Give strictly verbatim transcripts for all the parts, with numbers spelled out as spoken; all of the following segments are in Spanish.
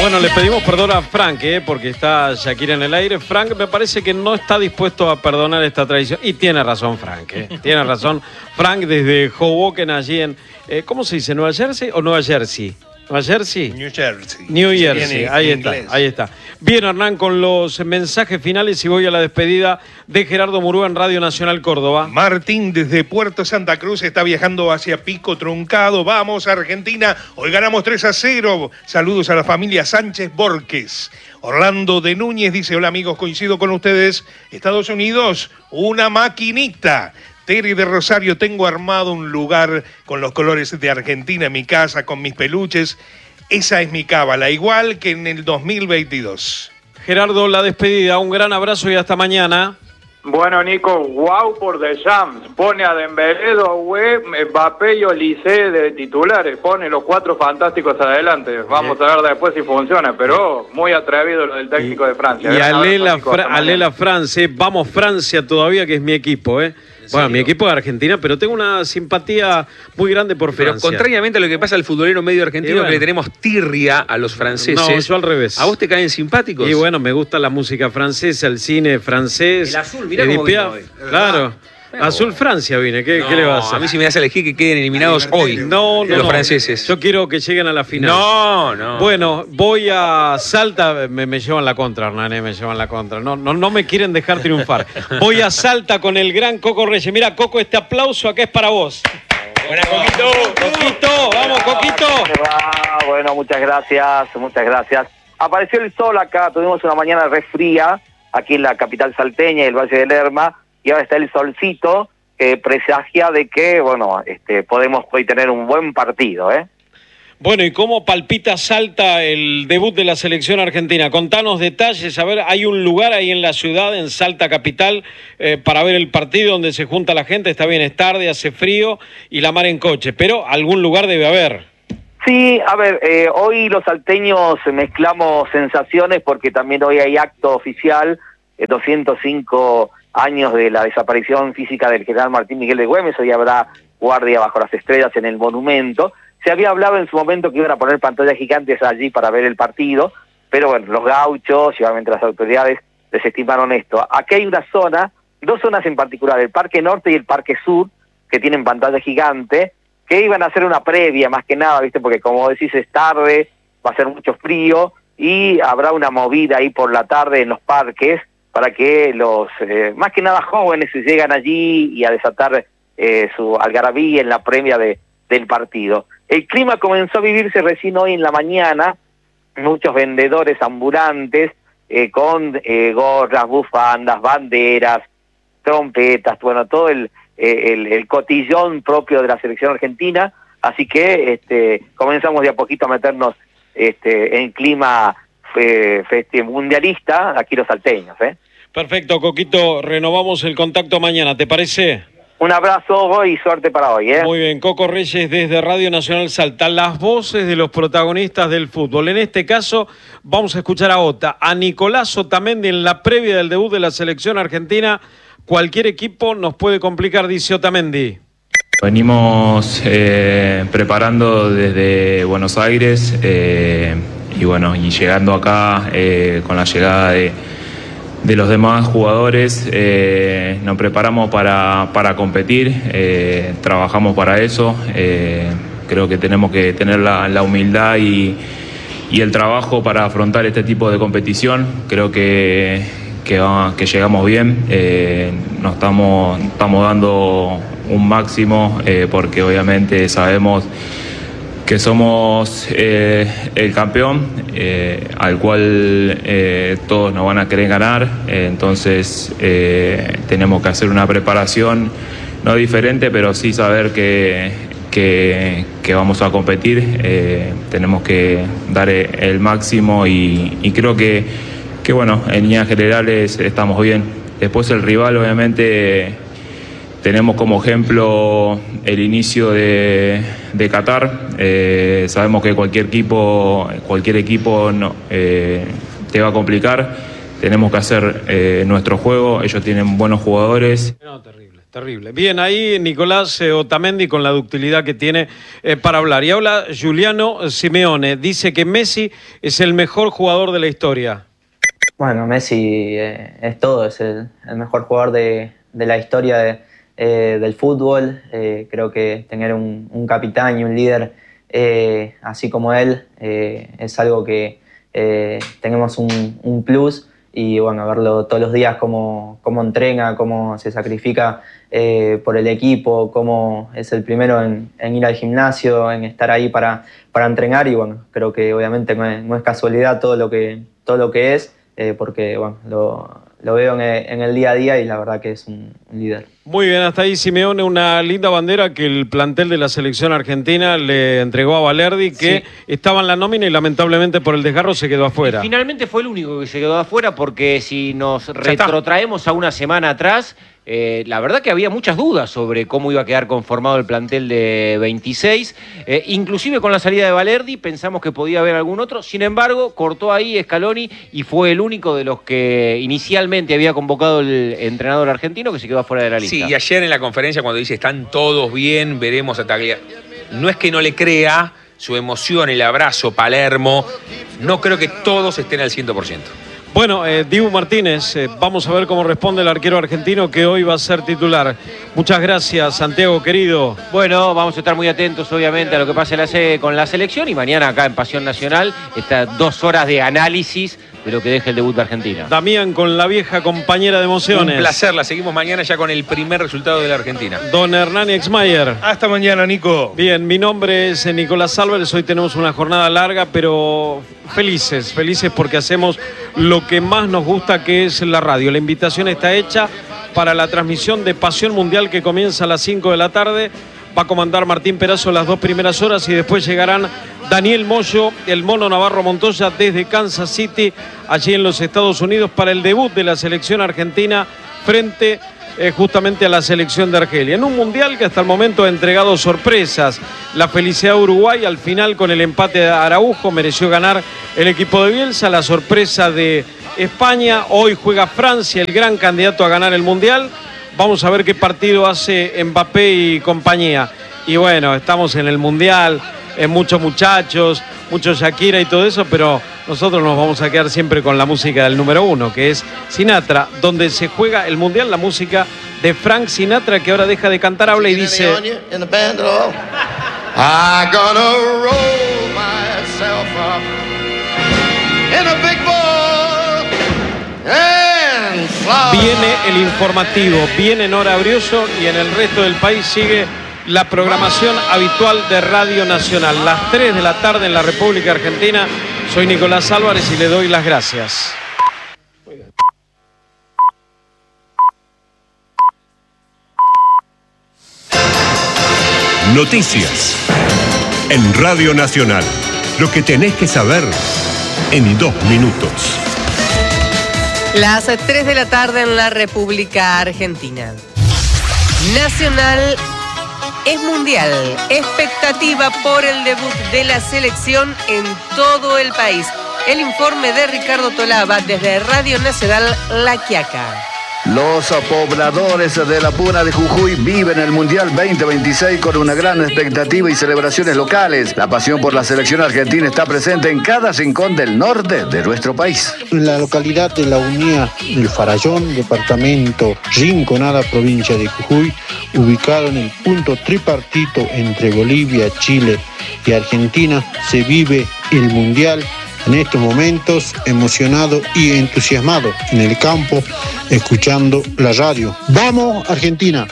Bueno, le pedimos perdón a Frank, ¿eh? porque está Shakira en el aire. Frank me parece que no está dispuesto a perdonar esta tradición. Y tiene razón Frank, ¿eh? tiene razón Frank desde Hoboken, allí en... Eh, ¿Cómo se dice? ¿Nueva Jersey o Nueva Jersey? ¿Nueva Jersey? New Jersey. New Jersey, ahí está, ahí está. Bien, Hernán, con los mensajes finales y voy a la despedida de Gerardo Murúa en Radio Nacional Córdoba. Martín desde Puerto Santa Cruz está viajando hacia Pico Truncado. Vamos, Argentina. Hoy ganamos tres a cero. Saludos a la familia Sánchez Borges. Orlando de Núñez dice, hola amigos, coincido con ustedes. Estados Unidos, una maquinita. Terry de Rosario, tengo armado un lugar con los colores de Argentina en mi casa, con mis peluches. Esa es mi cábala, igual que en el dos mil veintidós. Gerardo, la despedida, un gran abrazo y hasta mañana. Bueno, Nico, wow por Deschamps. Pone a Dembélé, Doué, Mbappé y Olise de titulares. Pone los cuatro fantásticos adelante. Vamos a ver después si funciona, pero muy atrevido lo del técnico y, de Francia. Y alela, Fra alela Francia, vamos Francia todavía, que es mi equipo, ¿eh? Bueno, mi equipo es Argentina, pero tengo una simpatía muy grande por Francia. Pero contrariamente a lo que pasa al futbolero medio argentino, bueno, que le tenemos tirria a los franceses. No, yo al revés. ¿A vos te caen simpáticos? Y bueno, me gusta la música francesa, el cine francés. El azul, mirá cómo vino hoy. Claro. Bueno, azul Francia vine, ¿qué, no, ¿qué le va a hacer? A mí si me das a elegir que queden eliminados hoy. No, no, los no. franceses. Yo quiero que lleguen a la final. No, no. Bueno, voy a Salta, me, me llevan la contra, Hernán, me llevan la contra. No, no, no me quieren dejar triunfar. Voy a Salta con el gran Coco Reyes. Mira, Coco, este aplauso acá es para vos. Buena, Coquito. Coquito, vamos, Coquito. Bueno, muchas gracias, muchas gracias. Apareció el sol acá, tuvimos una mañana re fría aquí en la capital salteña y el Valle de Lerma. Y ahora está el solcito que presagia de que, bueno, este, podemos hoy tener un buen partido, ¿eh? Bueno, ¿y cómo palpita Salta el debut de la selección argentina? Contanos detalles, a ver, hay un lugar ahí en la ciudad, en Salta capital, eh, para ver el partido donde se junta la gente. Está bien, es tarde, hace frío y la mar en coche, pero algún lugar debe haber. Sí, a ver, eh, hoy los salteños mezclamos sensaciones porque también hoy hay acto oficial, eh, doscientos cinco años de la desaparición física del general Martín Miguel de Güemes. Hoy habrá guardia bajo las estrellas en el monumento. Se había hablado en su momento que iban a poner pantallas gigantes allí para ver el partido, pero bueno, los gauchos y obviamente las autoridades desestimaron esto. Aquí hay una zona, dos zonas en particular, el Parque Norte y el Parque Sur, que tienen pantalla gigante, que iban a hacer una previa más que nada, ¿viste? Porque como decís es tarde, va a ser mucho frío y habrá una movida ahí por la tarde en los parques para que los, eh, más que nada jóvenes, se llegan allí y a desatar eh, su algarabía en la previa de, del partido. El clima comenzó a vivirse recién hoy en la mañana, muchos vendedores ambulantes eh, con eh, gorras, bufandas, banderas, trompetas, bueno, todo el, eh, el, el cotillón propio de la selección argentina, así que este, comenzamos de a poquito a meternos este, en clima eh, este, mundialista, aquí los salteños, ¿eh? Perfecto, Coquito, renovamos el contacto mañana, ¿te parece? Un abrazo y suerte para hoy, ¿eh? Muy bien, Coco Reyes desde Radio Nacional Salta, las voces de los protagonistas del fútbol. En este caso vamos a escuchar a Ota, a Nicolás Otamendi en la previa del debut de la selección argentina. Cualquier equipo nos puede complicar, dice Otamendi. Venimos eh, preparando desde Buenos Aires eh, y bueno, y llegando acá eh, con la llegada de de los demás jugadores, eh, nos preparamos para, para competir, eh, trabajamos para eso, eh, creo que tenemos que tener la, la humildad y, y el trabajo para afrontar este tipo de competición. Creo que, que, va, que llegamos bien, eh, nos estamos, estamos dando un máximo eh, porque obviamente sabemos que somos eh, el campeón eh, al cual eh, todos nos van a querer ganar, eh, entonces eh, tenemos que hacer una preparación no diferente, pero sí saber que, que, que vamos a competir, eh, tenemos que dar el máximo y, y creo que, que bueno, en líneas generales estamos bien. Después el rival obviamente tenemos como ejemplo el inicio de, de Qatar. Eh, sabemos que cualquier equipo, cualquier equipo no, eh, te va a complicar. Tenemos que hacer eh, nuestro juego. Ellos tienen buenos jugadores. No, terrible. Terrible. Bien, ahí Nicolás eh, Otamendi con la ductilidad que tiene eh, para hablar. Y habla Giuliano Simeone. Dice que Messi es el mejor jugador de la historia. Bueno, Messi eh, es todo. Es el, el mejor jugador de, de la historia de, eh, del fútbol. Eh, creo que tener un, un capitán y un líder eh, así como él eh, es algo que eh, tenemos un, un plus. Y bueno, verlo todos los días, cómo, cómo entrena, cómo se sacrifica eh, por el equipo, cómo es el primero en, en ir al gimnasio, en estar ahí para, para entrenar. Y bueno, creo que obviamente no es, no es casualidad todo lo que, todo lo que es, eh, porque bueno, lo, lo veo en el, en el día a día y la verdad que es un, un líder. Muy bien, hasta ahí Simeone, una linda bandera que el plantel de la selección argentina le entregó a Balerdi, que sí. estaba en la nómina y lamentablemente por el desgarro se quedó afuera. Y finalmente fue el único que se quedó afuera, porque si nos retrotraemos a una semana atrás, eh, la verdad que había muchas dudas sobre cómo iba a quedar conformado el plantel de veintiséis, eh, inclusive con la salida de Balerdi pensamos que podía haber algún otro, sin embargo cortó ahí Scaloni y fue el único de los que inicialmente había convocado el entrenador argentino que se quedó afuera de la lista. Sí, y ayer en la conferencia cuando dice están todos bien, veremos a Tagliafico. No es que no le crea su emoción, el abrazo, Palermo. No creo que todos estén al cien por ciento. Bueno, eh, Dibu Martínez, eh, vamos a ver cómo responde el arquero argentino que hoy va a ser titular. Muchas gracias, Santiago, querido. Bueno, vamos a estar muy atentos, obviamente, a lo que pase la se con la selección y mañana acá en Pasión Nacional, estas dos horas de análisis de lo que deja el debut de Argentina. Damián, con la vieja compañera de emociones. Un placer, la seguimos mañana ya con el primer resultado de la Argentina. Don Hernán Exmayer. Hasta mañana, Nico. Bien, mi nombre es Nicolás Álvarez, hoy tenemos una jornada larga, pero felices, felices porque hacemos lo que más nos gusta, que es la radio. La invitación está hecha para la transmisión de Pasión Mundial que comienza a las cinco de la tarde. Va a comandar Martín Perazo las dos primeras horas y después llegarán Daniel Moyo, el Mono Navarro Montoya desde Kansas City, allí en los Estados Unidos, para el debut de la selección argentina frente eh, justamente a la selección de Argelia. En un mundial que hasta el momento ha entregado sorpresas. La felicidad de Uruguay al final con el empate de Araujo, mereció ganar el equipo de Bielsa. La sorpresa de España, hoy juega Francia, el gran candidato a ganar el mundial. Vamos a ver qué partido hace Mbappé y compañía. Y bueno, estamos en el Mundial, en muchos muchachos, muchos Shakira y todo eso, pero nosotros nos vamos a quedar siempre con la música del número uno, que es Sinatra, donde se juega el Mundial, la música de Frank Sinatra, que ahora deja de cantar, habla y dice... I'm gonna roll myself up in a big ball and fly. Viene el informativo, viene Nora Brioso y en el resto del país sigue la programación habitual de Radio Nacional. Las tres de la tarde en la República Argentina. Soy Nicolás Álvarez y le doy las gracias. Noticias en Radio Nacional. Lo que tenés que saber en dos minutos. Las tres de la tarde en la República Argentina. Nacional es mundial. Expectativa por el debut de la selección en todo el país. El informe de Ricardo Tolaba desde Radio Nacional La Quiaca. Los pobladores de la Puna de Jujuy viven el Mundial veinte veintiséis con una gran expectativa y celebraciones locales. La pasión por la selección argentina está presente en cada rincón del norte de nuestro país. En la localidad de La Unía, el Farallón, departamento Rinconada, provincia de Jujuy, ubicado en el punto tripartito entre Bolivia, Chile y Argentina, se vive el Mundial. En estos momentos, emocionado y entusiasmado en el campo, escuchando la radio. ¡Vamos, Argentina!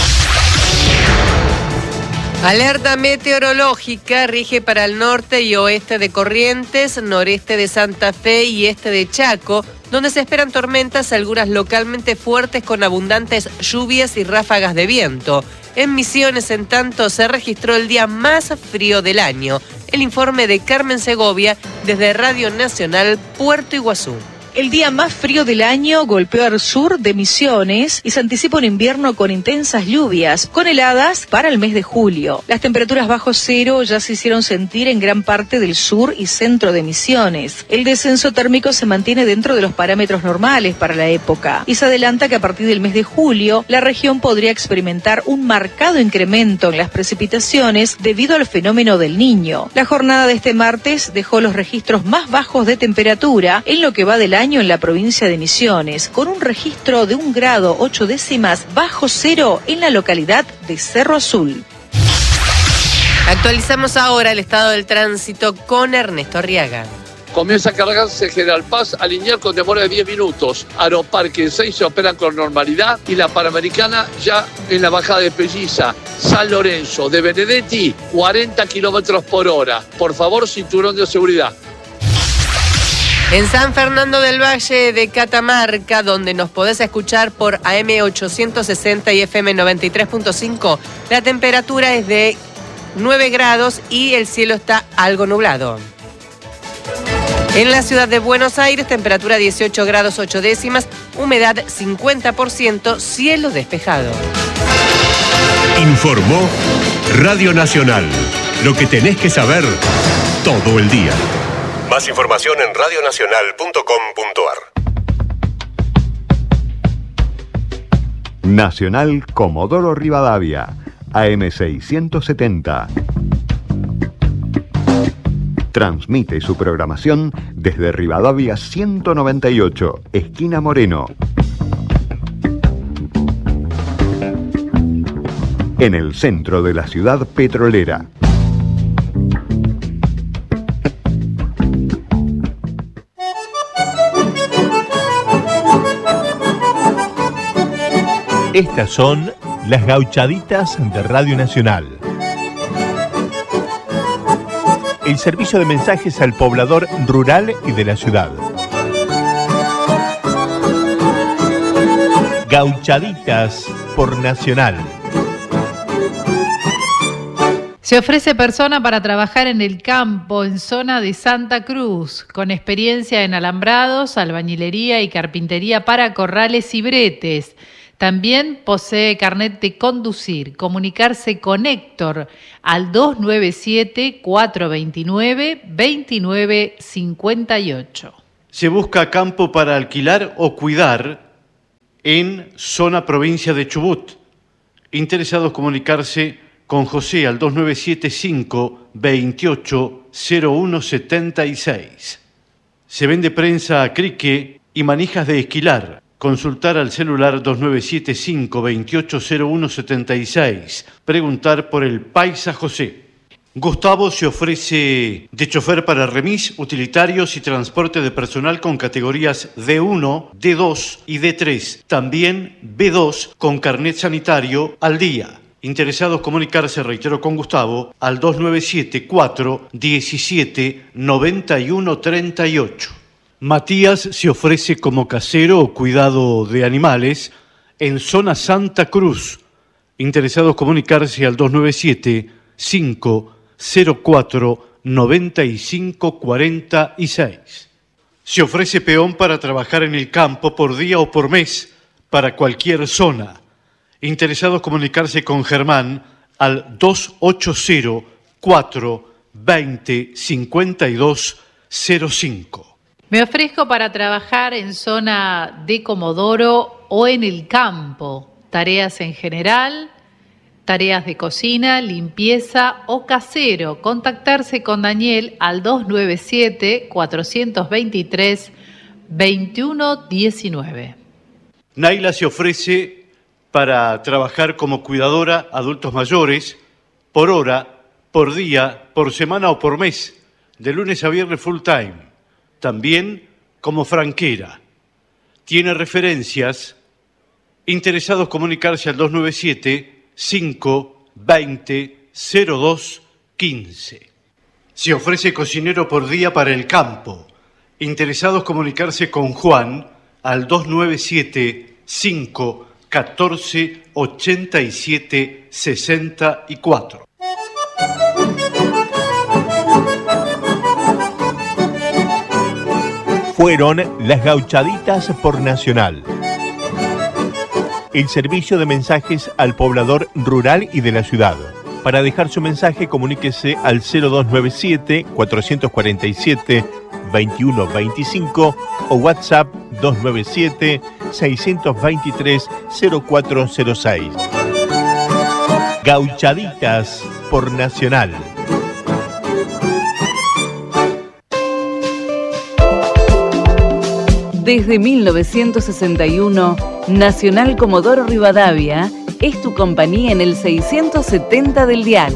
Alerta meteorológica rige para el norte y oeste de Corrientes, noreste de Santa Fe y este de Chaco, donde se esperan tormentas, algunas localmente fuertes con abundantes lluvias y ráfagas de viento. En Misiones, en tanto, se registró el día más frío del año. El informe de Carmen Segovia desde Radio Nacional Puerto Iguazú. El día más frío del año golpeó al sur de Misiones y se anticipa un invierno con intensas lluvias, con heladas para el mes de julio. Las temperaturas bajo cero ya se hicieron sentir en gran parte del sur y centro de Misiones. El descenso térmico se mantiene dentro de los parámetros normales para la época y se adelanta que a partir del mes de julio la región podría experimentar un marcado incremento en las precipitaciones debido al fenómeno del Niño. La jornada de este martes dejó los registros más bajos de temperatura en lo que va del año en la provincia de Misiones, con un registro de un grado ocho décimas bajo cero en la localidad de Cerro Azul. Actualizamos ahora el estado del tránsito con Ernesto Arriaga. Comienza a cargarse General Paz a Liniers con demora de diez minutos. Aeroparque y seis se operan con normalidad y la Panamericana ya en la bajada de Pelliza. San Lorenzo de Benedetti, cuarenta kilómetros por hora. Por favor, cinturón de seguridad. En San Fernando del Valle de Catamarca, donde nos podés escuchar por A M ochocientos sesenta y F M noventa y tres punto cinco, la temperatura es de nueve grados y el cielo está algo nublado. En la ciudad de Buenos Aires, temperatura dieciocho grados ocho décimas, humedad cincuenta por ciento, cielo despejado. Informó Radio Nacional. Lo que tenés que saber todo el día. Más información en radio nacional punto com punto ar. Nacional Comodoro Rivadavia, A M seiscientos setenta. Transmite su programación desde Rivadavia ciento noventa y ocho, esquina Moreno. En el centro de la ciudad petrolera. Estas son las gauchaditas de Radio Nacional. El servicio de mensajes al poblador rural y de la ciudad. Gauchaditas por Nacional. Se ofrece persona para trabajar en el campo, en zona de Santa Cruz, con experiencia en alambrados, albañilería y carpintería para corrales y bretes. También posee carnet de conducir. Comunicarse con Héctor al dos nueve siete, cuatro dos nueve, dos nueve cinco ocho. Se busca campo para alquilar o cuidar en zona provincia de Chubut. Interesados comunicarse con José al dos nueve siete cinco, veintiocho, cero uno setenta y seis. Se vende prensa a crique y manijas de esquilar. Consultar al celular dos nueve siete cinco, veintiocho, cero uno setenta y seis. Preguntar por el Paisa José. Gustavo se ofrece de chofer para remis, utilitarios y transporte de personal con categorías D uno, D dos y D tres. También B dos con carnet sanitario al día. Interesados comunicarse, reitero, con Gustavo al dos nueve siete cuatro, diecisiete, noventa y uno treinta y ocho. Matías se ofrece como casero o cuidado de animales en zona Santa Cruz. Interesados comunicarse al dos nueve siete cinco cero cuatro, noventa y cinco cuarenta y seis. Se ofrece peón para trabajar en el campo por día o por mes para cualquier zona. Interesados comunicarse con Germán al dos ocho cero, cuatro, veinte, cincuenta y dos, cero cinco. Me ofrezco para trabajar en zona de Comodoro o en el campo. Tareas en general, tareas de cocina, limpieza o casero. Contactarse con Daniel al dos nueve siete, cuatro dos tres, veintiuno diecinueve. Naila se ofrece para trabajar como cuidadora adultos mayores por hora, por día, por semana o por mes, de lunes a viernes full time. También como franquera. Tiene referencias. Interesados comunicarse al dos nueve siete cinco, veinte, cero dos, quince. Se ofrece cocinero por día para el campo. Interesados comunicarse con Juan al dos nueve siete cinco, catorce, ochenta y siete, sesenta y cuatro. Fueron las Gauchaditas por Nacional. El servicio de mensajes al poblador rural y de la ciudad. Para dejar su mensaje, comuníquese al cero dos nueve siete, cuatro cuatro siete, dos uno dos cinco o WhatsApp dos nueve siete, seis dos tres, cero cuatro cero seis. Gauchaditas por Nacional. Desde mil novecientos sesenta y uno, Nacional Comodoro Rivadavia es tu compañía en el seiscientos setenta del dial.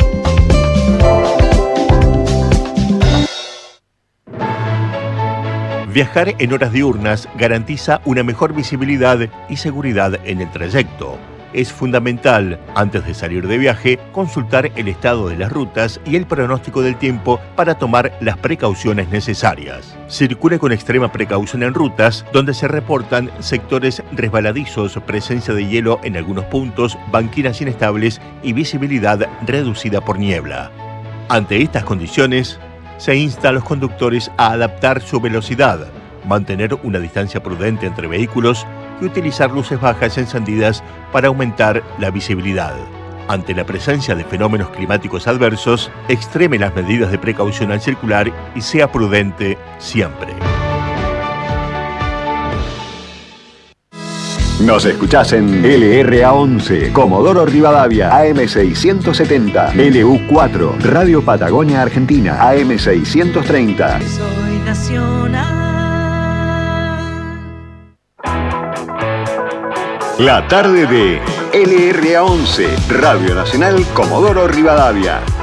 Viajar en horas diurnas garantiza una mejor visibilidad y seguridad en el trayecto. Es fundamental, antes de salir de viaje, consultar el estado de las rutas y el pronóstico del tiempo para tomar las precauciones necesarias. Circule con extrema precaución en rutas donde se reportan sectores resbaladizos, presencia de hielo en algunos puntos, banquinas inestables y visibilidad reducida por niebla. Ante estas condiciones, se insta a los conductores a adaptar su velocidad, mantener una distancia prudente entre vehículos y utilizar luces bajas encendidas para aumentar la visibilidad. Ante la presencia de fenómenos climáticos adversos, extreme las medidas de precaución al circular y sea prudente siempre. Nos escuchás en L R A once, Comodoro Rivadavia, A M seiscientos setenta, L U cuatro, Radio Patagonia Argentina, A M seiscientos treinta. Soy nacional. La tarde de L R A once, Radio Nacional Comodoro Rivadavia.